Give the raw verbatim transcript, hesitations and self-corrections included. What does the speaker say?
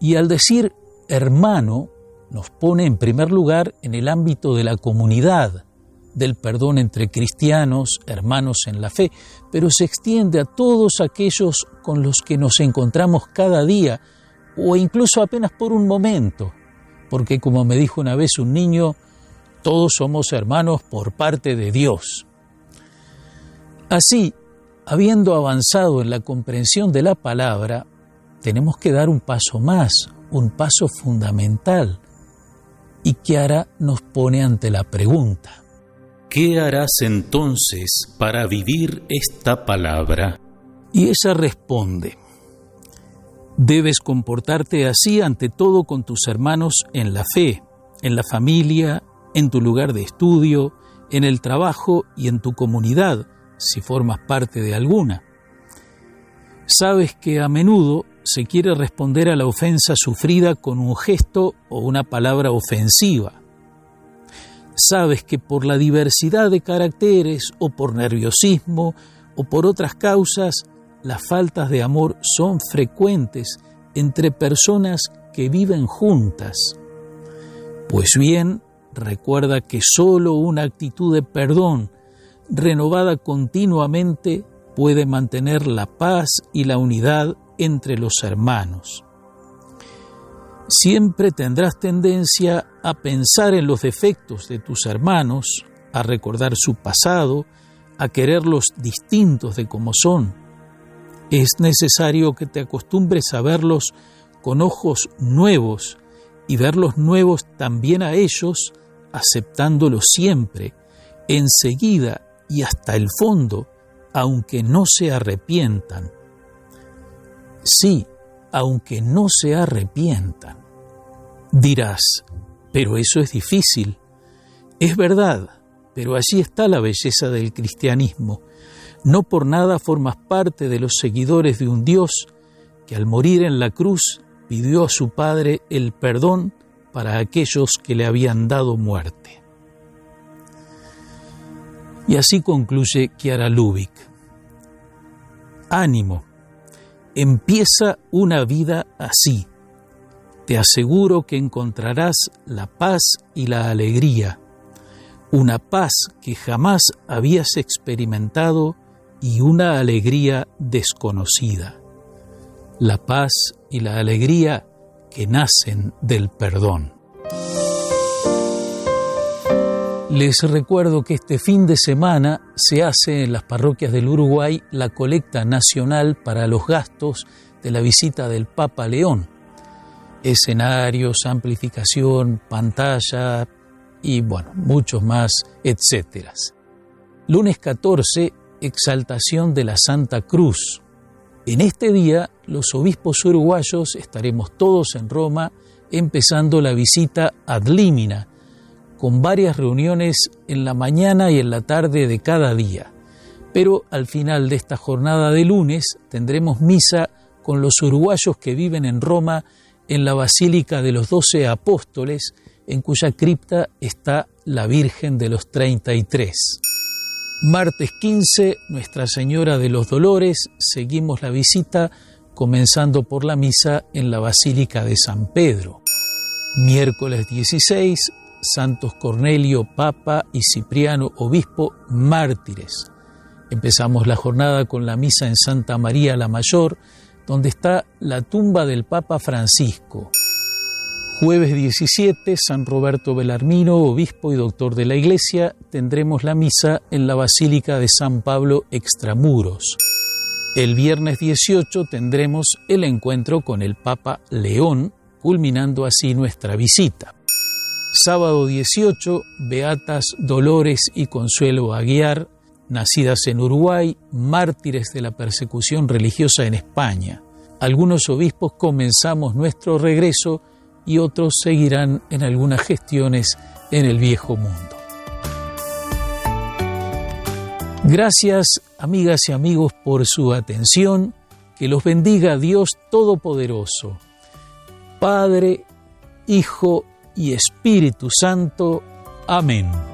Y al decir hermano, nos pone en primer lugar en el ámbito de la comunidad, del perdón entre cristianos, hermanos en la fe, pero se extiende a todos aquellos con los que nos encontramos cada día o incluso apenas por un momento, porque como me dijo una vez un niño, todos somos hermanos por parte de Dios. Así, habiendo avanzado en la comprensión de la palabra, tenemos que dar un paso más, un paso fundamental, y que ahora nos pone ante la pregunta: ¿qué harás entonces para vivir esta palabra? Y esa responde: debes comportarte así ante todo con tus hermanos en la fe, en la familia, en tu lugar de estudio, en el trabajo y en tu comunidad, si formas parte de alguna. Sabes que a menudo se quiere responder a la ofensa sufrida con un gesto o una palabra ofensiva. Sabes que por la diversidad de caracteres o por nerviosismo o por otras causas, las faltas de amor son frecuentes entre personas que viven juntas. Pues bien, recuerda que solo una actitud de perdón, renovada continuamente, puede mantener la paz y la unidad entre los hermanos. Siempre tendrás tendencia a pensar en los defectos de tus hermanos, a recordar su pasado, a quererlos distintos de como son. Es necesario que te acostumbres a verlos con ojos nuevos y verlos nuevos también a ellos, aceptándolos siempre, enseguida y hasta el fondo, aunque no se arrepientan. Sí, aunque no se arrepientan. Dirás, pero eso es difícil. Es verdad, pero allí está la belleza del cristianismo. No por nada formas parte de los seguidores de un Dios que al morir en la cruz pidió a su Padre el perdón para aquellos que le habían dado muerte. Y así concluye Chiara Lubich. Ánimo, empieza una vida así. Te aseguro que encontrarás la paz y la alegría, una paz que jamás habías experimentado y una alegría desconocida. La paz y la alegría que nacen del perdón. Les recuerdo que este fin de semana se hace en las parroquias del Uruguay la colecta nacional para los gastos de la visita del Papa León. Escenarios, amplificación, pantalla y, bueno, muchos más, etcétera. Lunes catorce, exaltación de la Santa Cruz. En este día, los obispos uruguayos estaremos todos en Roma empezando la visita ad limina, con varias reuniones en la mañana y en la tarde de cada día. Pero al final de esta jornada de lunes tendremos misa con los uruguayos que viven en Roma en la Basílica de los Doce Apóstoles, en cuya cripta está la Virgen de los Treinta y Tres. Martes quince, Nuestra Señora de los Dolores, seguimos la visita comenzando por la misa en la Basílica de San Pedro. Miércoles dieciséis, Santos Cornelio, Papa, y Cipriano, Obispo, mártires. Empezamos la jornada con la misa en Santa María la Mayor, donde está la tumba del Papa Francisco. Jueves diecisiete, San Roberto Belarmino, Obispo y Doctor de la Iglesia, tendremos la misa en la Basílica de San Pablo Extramuros. El viernes dieciocho tendremos el encuentro con el Papa León, culminando así nuestra visita. Sábado dieciocho, Beatas Dolores y Consuelo Aguiar, nacidas en Uruguay, mártires de la persecución religiosa en España. Algunos obispos comenzamos nuestro regreso y otros seguirán en algunas gestiones en el viejo mundo. Gracias, amigas y amigos, por su atención. Que los bendiga Dios Todopoderoso, Padre, Hijo y Espíritu Santo. Amén.